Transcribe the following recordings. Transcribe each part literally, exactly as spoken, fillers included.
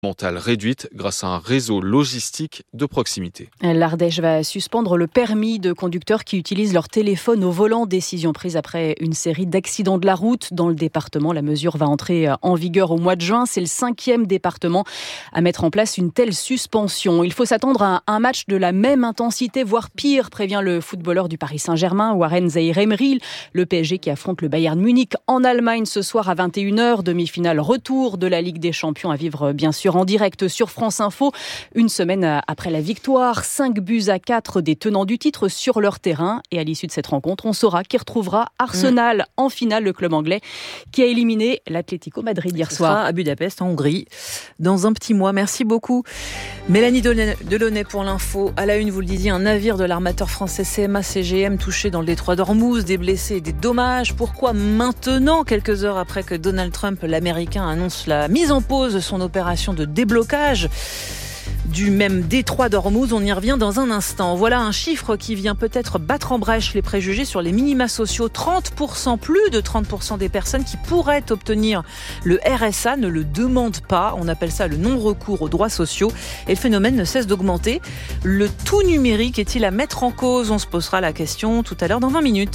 Mentale réduite grâce à un réseau logistique de proximité. L'Ardèche va suspendre le permis de conducteurs qui utilisent leur téléphone au volant. Décision prise après une série d'accidents de la route dans le département. La mesure va entrer en vigueur au mois de juin. C'est le cinquième département à mettre en place une telle suspension. Il faut s'attendre à un match de la même intensité, voire pire, prévient le footballeur du Paris Saint-Germain, Warren Zaïre-Emery. Le P S G qui affronte le Bayern Munich en Allemagne ce soir à vingt et une heures. Demi-finale retour de la Ligue des Champions à vivre bien sûr en direct sur France Info. Une semaine après la victoire, cinq buts à quatre des tenants du titre sur leur terrain. Et à l'issue de cette rencontre, on saura qui retrouvera Arsenal mmh. en finale, le club anglais qui a éliminé l'Atlético Madrid hier Ce soir. sera à Budapest, en Hongrie, dans un petit mois. Merci beaucoup. Mélanie Delaunay pour l'info. À la une, vous le disiez, un navire de l'armateur français C M A C G M touché dans le détroit d'Ormuz, des blessés et des dommages. Pourquoi maintenant, quelques heures après que Donald Trump, l'Américain, annonce la mise en pause de son opération de déblocage du même détroit d'Ormuz? On y revient dans un instant. Voilà un chiffre qui vient peut-être battre en brèche les préjugés sur les minima sociaux. trente pour cent, plus de trente pour cent des personnes qui pourraient obtenir le R S A ne le demandent pas. On appelle ça le non-recours aux droits sociaux. Et le phénomène ne cesse d'augmenter. Le tout numérique est-il à mettre en cause? On se posera la question tout à l'heure dans vingt minutes.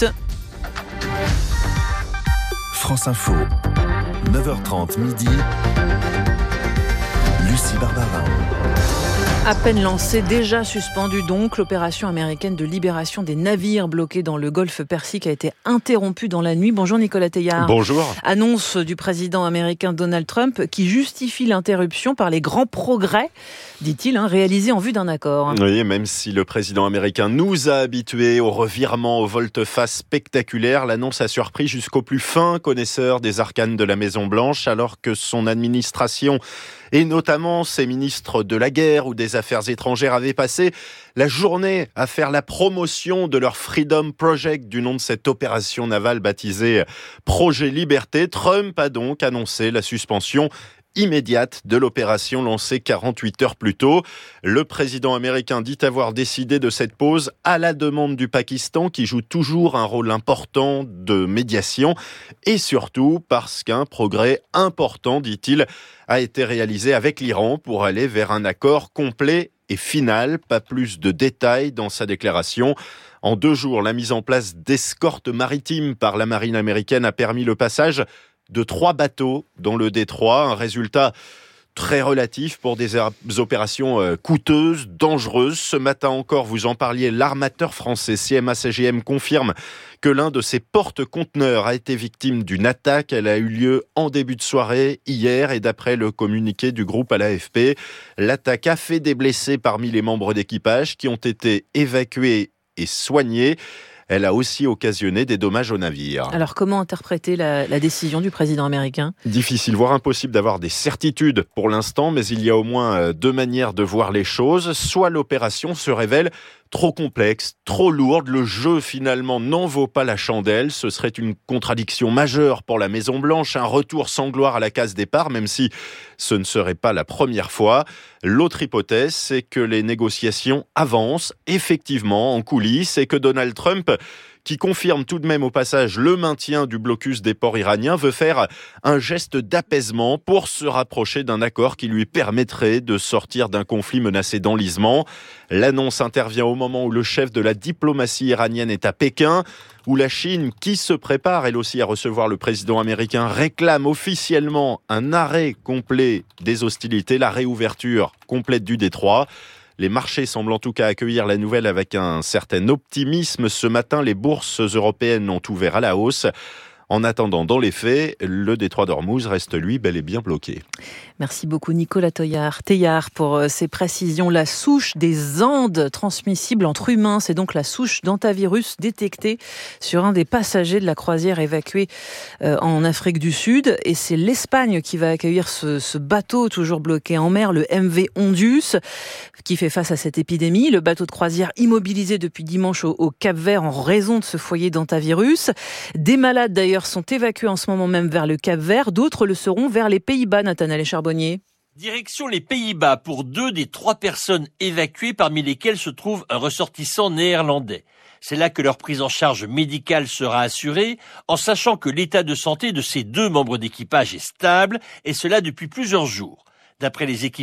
France Info, neuf heures trente midi. Lucie Barbarin. À peine lancée, déjà suspendue donc, l'opération américaine de libération des navires bloqués dans le golfe Persique a été interrompue dans la nuit. Bonjour Nicolas Teillard. Bonjour. Annonce du président américain Donald Trump qui justifie l'interruption par les grands progrès, dit-il, hein, réalisés en vue d'un accord. Oui, même si le président américain nous a habitués au revirement, au volte-face spectaculaire, l'annonce a surpris jusqu'au plus fin connaisseur des arcanes de la Maison-Blanche, alors que son administration et notamment ses ministres de la guerre ou des affaires étrangères avaient passé la journée à faire la promotion de leur Freedom Project, du nom de cette opération navale baptisée Projet Liberté. Trump a donc annoncé la suspension immédiate de l'opération lancée quarante-huit heures plus tôt. Le président américain dit avoir décidé de cette pause à la demande du Pakistan, qui joue toujours un rôle important de médiation, et surtout parce qu'un progrès important, dit-il, a été réalisé avec l'Iran pour aller vers un accord complet et final. Pas plus de détails dans sa déclaration. En deux jours, la mise en place d'escortes maritimes par la marine américaine a permis le passage de trois bateaux dans le détroit, un résultat très relatif pour des opérations coûteuses, dangereuses. Ce matin encore, vous en parliez, l'armateur français C M A C G M confirme que l'un de ses porte-conteneurs a été victime d'une attaque. Elle a eu lieu en début de soirée, hier, et d'après le communiqué du groupe à l'A F P, l'attaque a fait des blessés parmi les membres d'équipage qui ont été évacués et soignés. Elle a aussi occasionné des dommages au navire. Alors comment interpréter la, la décision du président américain ? Difficile, voire impossible d'avoir des certitudes pour l'instant, mais il y a au moins deux manières de voir les choses. Soit l'opération se révèle trop complexe, trop lourde, le jeu finalement n'en vaut pas la chandelle, ce serait une contradiction majeure pour la Maison-Blanche, un retour sans gloire à la case départ, même si ce ne serait pas la première fois. L'autre hypothèse, c'est que les négociations avancent effectivement en coulisses et que Donald Trump, qui confirme tout de même au passage le maintien du blocus des ports iraniens, veut faire un geste d'apaisement pour se rapprocher d'un accord qui lui permettrait de sortir d'un conflit menacé d'enlisement. L'annonce intervient au moment où le chef de la diplomatie iranienne est à Pékin, où la Chine, qui se prépare elle aussi à recevoir le président américain, réclame officiellement un arrêt complet des hostilités, la réouverture complète du détroit. Les marchés semblent en tout cas accueillir la nouvelle avec un certain optimisme. Ce matin, les bourses européennes ont ouvert à la hausse. En attendant, dans les faits, le détroit d'Ormuz reste, lui, bel et bien bloqué. Merci beaucoup Nicolas Teillard, Teillard pour ces précisions. La souche des Andes transmissible entre humains, c'est donc la souche d'hantavirus détectée sur un des passagers de la croisière évacuée en Afrique du Sud. Et c'est l'Espagne qui va accueillir ce, ce bateau toujours bloqué en mer, le M V Ondus, qui fait face à cette épidémie. Le bateau de croisière immobilisé depuis dimanche au, au Cap-Vert en raison de ce foyer d'hantavirus. Des malades d'ailleurs sont évacués en ce moment même vers le Cap-Vert, d'autres le seront vers les Pays-Bas, Nathanaël Charbonnier. Direction les Pays-Bas pour deux des trois personnes évacuées, parmi lesquelles se trouve un ressortissant néerlandais. C'est là que leur prise en charge médicale sera assurée, en sachant que l'état de santé de ces deux membres d'équipage est stable, et cela depuis plusieurs jours. D'après les équipes